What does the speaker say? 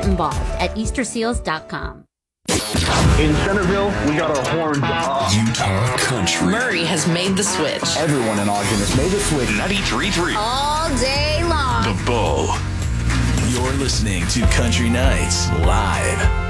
Get involved at EasterSeals.com. In Centerville, we got our horns up. Utah Country. Murray has made the switch. Everyone in Ogden has made the switch. 93.3. All day long. The Bull. You're listening to Country Nights Live.